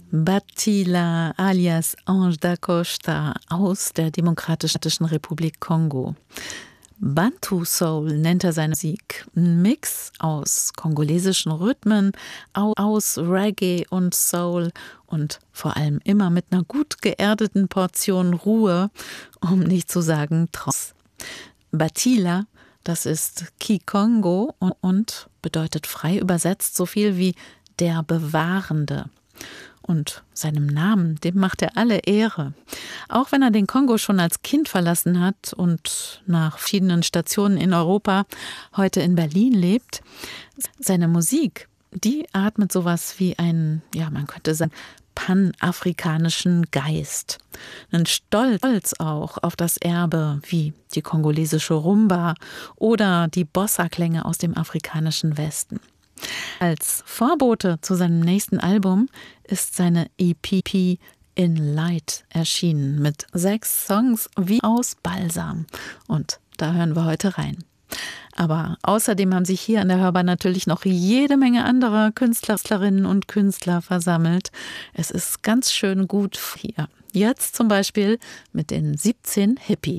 Batila alias Ange da Costa aus der Demokratischen Republik Kongo. Bantu Soul nennt er seine Musik. Ein Mix aus kongolesischen Rhythmen, aus Reggae und Soul und vor allem immer mit einer gut geerdeten Portion Ruhe, um nicht zu sagen Trotz. Batila, das ist Kikongo und bedeutet frei übersetzt so viel wie der Bewahrende. Und seinem Namen, dem macht er alle Ehre. Auch wenn er den Kongo schon als Kind verlassen hat und nach verschiedenen Stationen in Europa heute in Berlin lebt, seine Musik, die atmet sowas wie einen, man könnte sagen, panafrikanischen Geist. Ein Stolz auch auf das Erbe wie die kongolesische Rumba oder die Bossa-Klänge aus dem afrikanischen Westen. Als Vorbote zu seinem nächsten Album ist seine EP In Light erschienen mit 6 Songs wie aus Balsam. Und da hören wir heute rein. Aber außerdem haben sich hier an der Hörbahn natürlich noch jede Menge anderer Künstlerinnen und Künstler versammelt. Es ist ganz schön gut hier. Jetzt zum Beispiel mit den 17 Hippies.